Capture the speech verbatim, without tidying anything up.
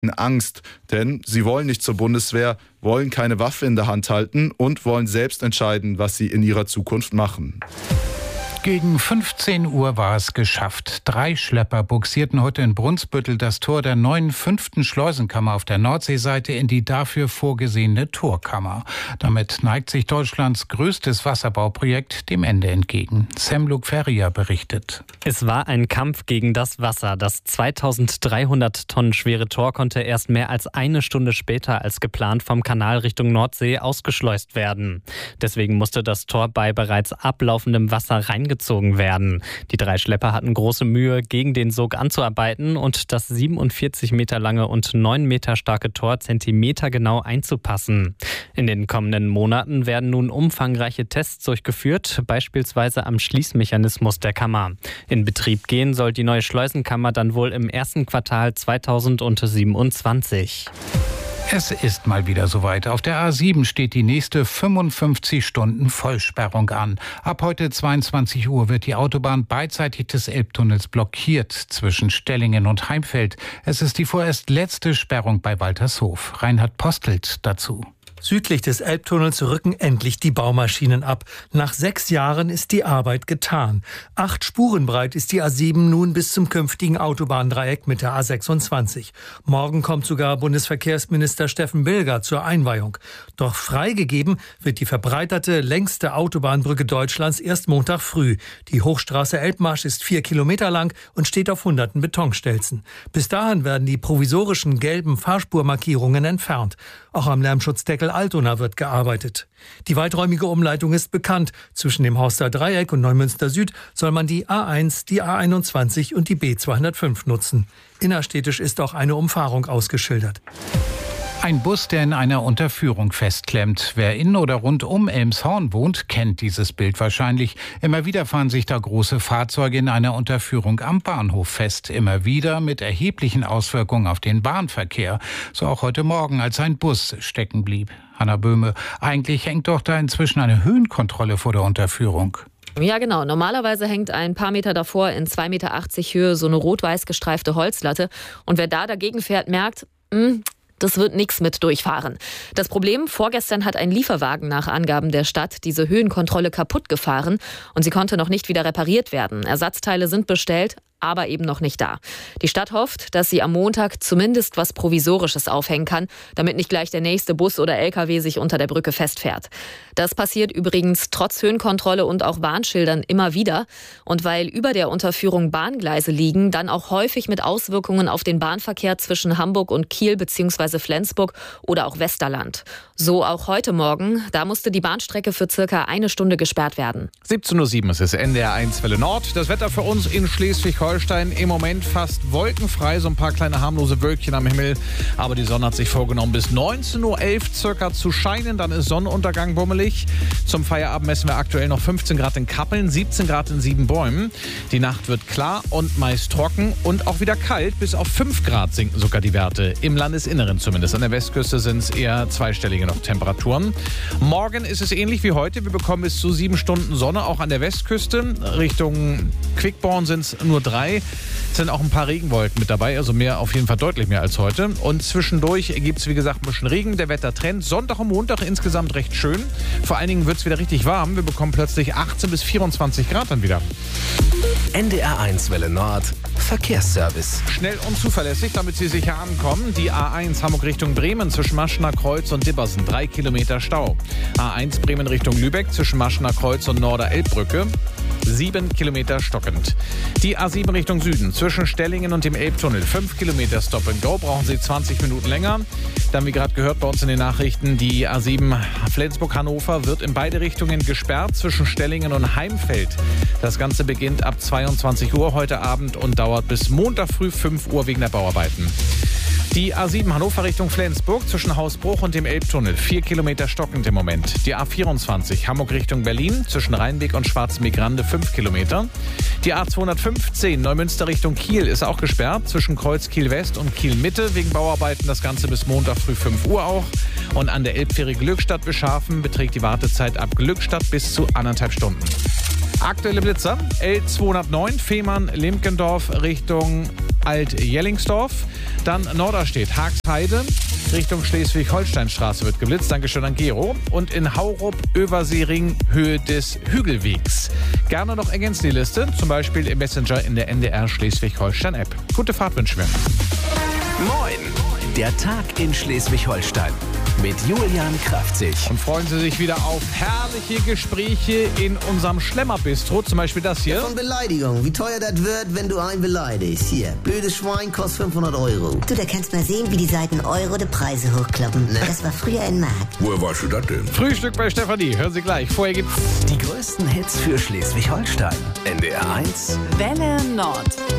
Angst, denn sie wollen nicht zur Bundeswehr, wollen keine Waffe in der Hand halten und wollen selbst entscheiden, was sie in ihrer Zukunft machen. Gegen fünfzehn Uhr war es geschafft. Drei Schlepper buxierten heute in Brunsbüttel das Tor der neuen fünften Schleusenkammer auf der Nordseeseite in die dafür vorgesehene Torkammer. Damit neigt sich Deutschlands größtes Wasserbauprojekt dem Ende entgegen. Semluk Feria berichtet. Es war ein Kampf gegen das Wasser. Das zweitausenddreihundert Tonnen schwere Tor konnte erst mehr als eine Stunde später als geplant vom Kanal Richtung Nordsee ausgeschleust werden. Deswegen musste das Tor bei bereits ablaufendem Wasser reingezogen werden. Die drei Schlepper hatten große Mühe, gegen den Sog anzuarbeiten und das siebenundvierzig Meter lange und neun Meter starke Tor zentimetergenau einzupassen. In den kommenden Monaten werden nun umfangreiche Tests durchgeführt, beispielsweise am Schließmechanismus der Kammer. In Betrieb gehen soll die neue Schleusenkammer dann wohl im ersten Quartal zweitausendsiebenundzwanzig. Es ist mal wieder soweit. Auf der A sieben steht die nächste fünfundfünfzig Stunden Vollsperrung an. Ab heute zweiundzwanzig Uhr wird die Autobahn beidseitig des Elbtunnels blockiert zwischen Stellingen und Heimfeld. Es ist die vorerst letzte Sperrung bei Waltershof. Reinhard Postelt dazu. Südlich des Elbtunnels rücken endlich die Baumaschinen ab. Nach sechs Jahren ist die Arbeit getan. Acht Spuren breit ist die A sieben nun bis zum künftigen Autobahndreieck mit der A sechsundzwanzig. Morgen kommt sogar Bundesverkehrsminister Steffen Bilger zur Einweihung. Doch freigegeben wird die verbreiterte, längste Autobahnbrücke Deutschlands erst Montag früh. Die Hochstraße Elbmarsch ist vier Kilometer lang und steht auf hunderten Betonstelzen. Bis dahin werden die provisorischen gelben Fahrspurmarkierungen entfernt. Auch am Lärmschutzdeckel Altona wird gearbeitet. Die weiträumige Umleitung ist bekannt. Zwischen dem Horster Dreieck und Neumünster Süd soll man die A eins, die A einundzwanzig und die B zweihundertfünf nutzen. Innerstädtisch ist auch eine Umfahrung ausgeschildert. Ein Bus, der in einer Unterführung festklemmt. Wer in oder rund um Elmshorn wohnt, kennt dieses Bild wahrscheinlich. Immer wieder fahren sich da große Fahrzeuge in einer Unterführung am Bahnhof fest. Immer wieder mit erheblichen Auswirkungen auf den Bahnverkehr. So auch heute Morgen, als ein Bus stecken blieb. Hanna Böhme, eigentlich hängt doch da inzwischen eine Höhenkontrolle vor der Unterführung. Ja, genau. Normalerweise hängt ein paar Meter davor in zwei Meter achtzig Höhe so eine rot-weiß gestreifte Holzlatte. Und wer da dagegen fährt, merkt, mh, das wird nichts mit durchfahren. Das Problem, vorgestern hat ein Lieferwagen nach Angaben der Stadt diese Höhenkontrolle kaputt gefahren und sie konnte noch nicht wieder repariert werden. Ersatzteile sind bestellt, aber eben noch nicht da. Die Stadt hofft, dass sie am Montag zumindest was Provisorisches aufhängen kann, damit nicht gleich der nächste Bus oder L K W sich unter der Brücke festfährt. Das passiert übrigens trotz Höhenkontrolle und auch Warnschildern immer wieder. Und weil über der Unterführung Bahngleise liegen, dann auch häufig mit Auswirkungen auf den Bahnverkehr zwischen Hamburg und Kiel bzw. Flensburg oder auch Westerland. So auch heute Morgen. Da musste die Bahnstrecke für circa eine Stunde gesperrt werden. siebzehn Uhr sieben ist es, N D R eins Welle Nord. Das Wetter für uns in Schleswig-Holstein im Moment fast wolkenfrei, so ein paar kleine harmlose Wölkchen am Himmel. Aber die Sonne hat sich vorgenommen, bis neunzehn Uhr elf circa zu scheinen. Dann ist Sonnenuntergang bummelig. Zum Feierabend messen wir aktuell noch fünfzehn Grad in Kappeln, siebzehn Grad in Siebenbäumen. Die Nacht wird klar und meist trocken und auch wieder kalt. Bis auf fünf Grad sinken sogar die Werte. Im Landesinneren zumindest. An der Westküste sind es eher zweistellige noch Temperaturen. Morgen ist es ähnlich wie heute. Wir bekommen bis zu sieben Stunden Sonne, auch an der Westküste. Richtung Quickborn sind es nur drei. Es sind auch ein paar Regenwolken mit dabei, also mehr, auf jeden Fall deutlich mehr als heute. Und zwischendurch gibt es, wie gesagt, ein bisschen Regen. Der Wettertrend Sonntag und Montag insgesamt recht schön. Vor allen Dingen wird es wieder richtig warm. Wir bekommen plötzlich achtzehn bis vierundzwanzig Grad dann wieder. N D R eins Welle Nord Verkehrsservice. Schnell und zuverlässig, damit Sie sicher ankommen. Die A eins Hamburg Richtung Bremen zwischen Maschener Kreuz und Dibbersen. Drei Kilometer Stau. A eins Bremen Richtung Lübeck zwischen Maschener Kreuz und Norder-Elbbrücke. Sieben Kilometer stockend. Die A sieben Richtung Süden zwischen Stellingen und dem Elbtunnel. Fünf Kilometer Stop and Go. Brauchen Sie zwanzig Minuten länger. Dann, wie gerade gehört bei uns in den Nachrichten, die A sieben Flensburg-Hannover wird in beide Richtungen gesperrt zwischen Stellingen und Heimfeld. Das Ganze beginnt ab zweiundzwanzig Uhr heute Abend und dauert bis Montag früh fünf Uhr wegen der Bauarbeiten. Die A sieben Hannover Richtung Flensburg zwischen Hausbruch und dem Elbtunnel. Vier Kilometer stockend im Moment. Die A vierundzwanzig Hamburg Richtung Berlin zwischen Rheinweg und Schwarzmeer-Grande. Fünf Kilometer. Die A zweihundertfünfzehn Neumünster Richtung Kiel ist auch gesperrt. Zwischen Kreuz Kiel West und Kiel Mitte wegen Bauarbeiten. Das Ganze bis Montag früh fünf Uhr auch. Und an der Elbfähre Glückstadt Beschafen beträgt die Wartezeit ab Glückstadt bis zu anderthalb Stunden. Aktuelle Blitzer, L zweihundertneun, Fehmarn, Limkendorf Richtung Alt-Jellingsdorf. Dann Norderstedt, Haagsheide, Richtung Schleswig-Holstein-Straße wird geblitzt. Dankeschön an Gero. Und in Haurup, Översering, Höhe des Hügelwegs. Gerne noch ergänzen die Liste, zum Beispiel im Messenger in der N D R Schleswig-Holstein-App. Gute Fahrt wünschen wir. Moin, der Tag in Schleswig-Holstein mit Julian Kraftzig. Und freuen Sie sich wieder auf herrliche Gespräche in unserem Schlemmerbistro. Zum Beispiel das hier. Von Beleidigung. Wie teuer das wird, wenn du einen beleidigst. Hier, blödes Schwein kostet fünfhundert Euro. Du, da kannst mal sehen, wie die Seiten Euro die Preise hochkloppen. Ne? Das war früher ein Markt. Woher weißt du das denn? Frühstück bei Stefanie. Hören Sie gleich. Vorher gibt's die größten Hits für Schleswig-Holstein. N D R eins Welle Nord.